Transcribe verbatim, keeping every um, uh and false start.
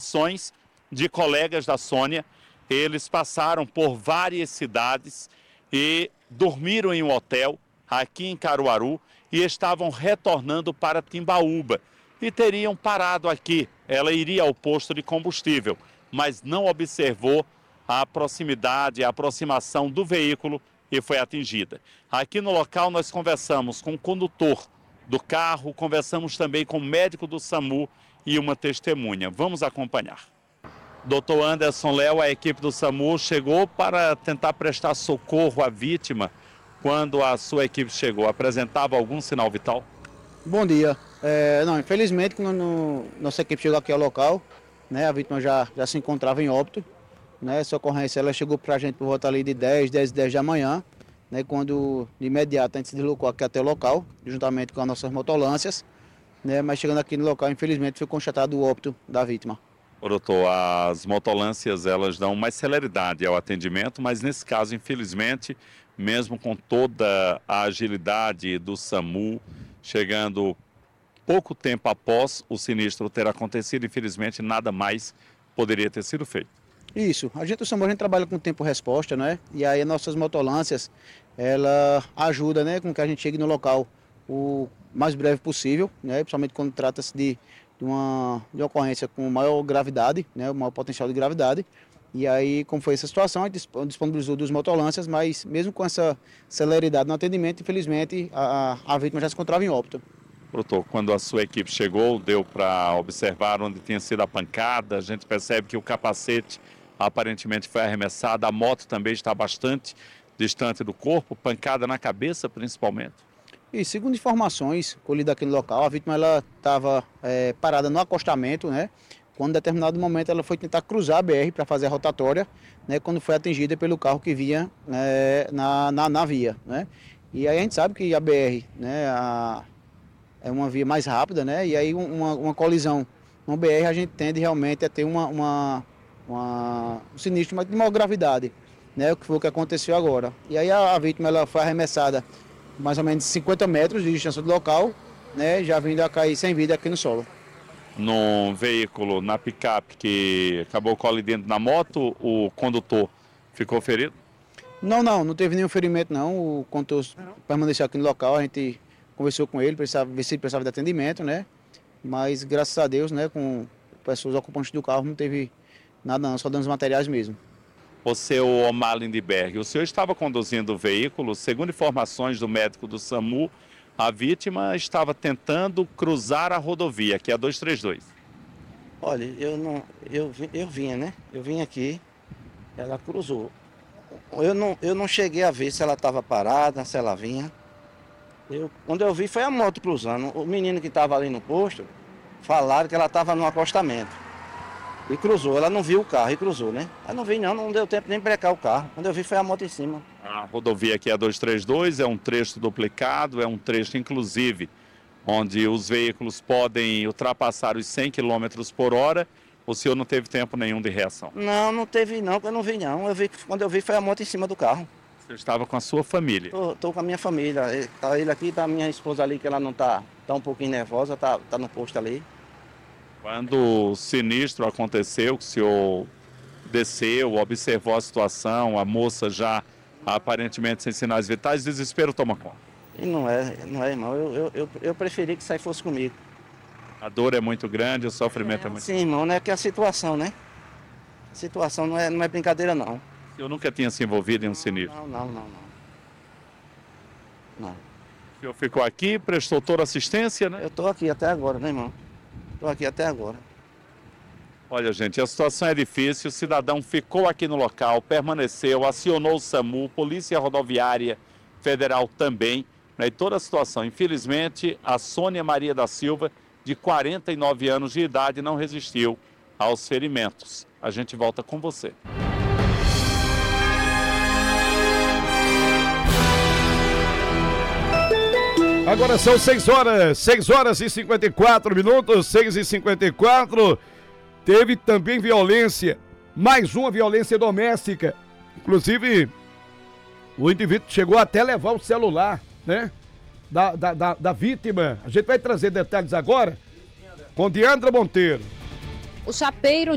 informações de colegas da Sônia. Eles passaram por várias cidades e dormiram em um hotel aqui em Caruaru e estavam retornando para Timbaúba e teriam parado aqui. Ela iria ao posto de combustível, mas não observou a proximidade, a aproximação do veículo e foi atingida. Aqui no local nós conversamos com o condutor do carro, conversamos também com o médico do SAMU e uma testemunha. Vamos acompanhar. doutor Anderson Léo, a equipe do SAMU chegou para tentar prestar socorro à vítima. Quando a sua equipe chegou, apresentava algum sinal vital? Bom dia. É, não, infelizmente, quando nossa equipe chegou aqui ao local, né, a vítima já, já se encontrava em óbito. Né, essa ocorrência ela chegou para a gente por volta ali de dez, dez, dez da manhã, né, quando de imediato a gente se deslocou aqui até o local, juntamente com as nossas motolâncias, né, mas chegando aqui no local, infelizmente, foi constatado o óbito da vítima. Doutor, as motolâncias elas dão mais celeridade ao atendimento, mas nesse caso, infelizmente, mesmo com toda a agilidade do SAMU, chegando pouco tempo após o sinistro ter acontecido, infelizmente nada mais poderia ter sido feito. Isso, a gente, o SAMU, a gente trabalha com tempo-resposta, né? E aí as nossas motolâncias, ela ajuda, né, com que a gente chegue no local o mais breve possível, né? Principalmente quando trata-se de, de, uma, de uma ocorrência com maior gravidade, né? O maior potencial de gravidade. E aí, como foi essa situação, a gente disponibilizou duas motolâncias, mas mesmo com essa celeridade no atendimento, infelizmente, a, a vítima já se encontrava em óbito. Doutor, quando a sua equipe chegou, deu para observar onde tinha sido a pancada, a gente percebe que o capacete aparentemente foi arremessado, a moto também está bastante distante do corpo, pancada na cabeça principalmente. E segundo informações colhidas aqui no local, a vítima estava é, parada no acostamento, né? Quando em determinado momento ela foi tentar cruzar a B R para fazer a rotatória, né? Quando foi atingida pelo carro que vinha é, na, na, na via, né? E aí a gente sabe que a B R, né, a, é uma via mais rápida, né? E aí uma, uma colisão no B R a gente tende realmente a ter uma, uma, uma, um sinistro de maior gravidade, né? O que foi o que aconteceu agora. E aí a, a vítima ela foi arremessada mais ou menos cinquenta metros de distância do local, né? Já vindo a cair sem vida aqui no solo. Num veículo, na picape, que acabou colidindo na moto, o condutor ficou ferido? Não, não, não teve nenhum ferimento não. O condutor permaneceu aqui no local, a gente conversou com ele, precisava ver se ele precisava de atendimento, né? Mas graças a Deus, né, com pessoas ocupantes do carro, não teve nada não, só danos materiais mesmo. O seu Omar Lindbergh, o senhor estava conduzindo o veículo, segundo informações do médico do SAMU, a vítima estava tentando cruzar a rodovia, que é a duzentos e trinta e dois. Olha, eu não, eu, eu vinha, né? Eu vim aqui, ela cruzou. Eu não, eu não cheguei a ver se ela estava parada, se ela vinha. Eu, quando eu vi foi a moto cruzando. O menino que estava ali no posto, falaram que ela estava no acostamento. E cruzou, ela não viu o carro e cruzou, né? Eu não vi não, não deu tempo nem brecar o carro. Quando eu vi foi a moto em cima. A rodovia aqui é a duzentos e trinta e dois, é um trecho duplicado, é um trecho inclusive onde os veículos podem ultrapassar os cem quilômetros por hora. O senhor não teve tempo nenhum de reação? Não, não teve não, eu não vi não. Eu vi, quando eu vi foi a moto em cima do carro. Você estava com a sua família? Tô, tô com a minha família. Tá ele aqui, tá a minha esposa ali, que ela não tá, tá um pouquinho nervosa, tá, tá no posto ali. Quando o sinistro aconteceu, que o senhor desceu, observou a situação, a moça já aparentemente sem sinais vitais, desespero toma conta. E não é, não é, irmão. Eu, eu, eu, eu preferi que isso aí fosse comigo. A dor é muito grande, o sofrimento é, é muito grande. Sim, irmão, né? Que a situação, né? A situação não é, não é brincadeira, não. O senhor nunca tinha se envolvido em um sinistro? Não, não, não, não. Não. O senhor ficou aqui, prestou toda assistência, né? Eu estou aqui até agora, né, irmão? Estou aqui até agora. Olha, gente, a situação é difícil. O cidadão ficou aqui no local, permaneceu, acionou o SAMU, Polícia Rodoviária Federal também, né? E toda a situação. Infelizmente, a Sônia Maria da Silva, de quarenta e nove anos de idade, não resistiu aos ferimentos. A gente volta com você. Agora são seis horas, seis horas e cinquenta e quatro minutos, seis e cinquenta e quatro. Teve também violência, mais uma violência doméstica. Inclusive, o indivíduo chegou até a levar o celular, né, da, da, da, da vítima. A gente vai trazer detalhes agora com Diandra Monteiro. O chapeiro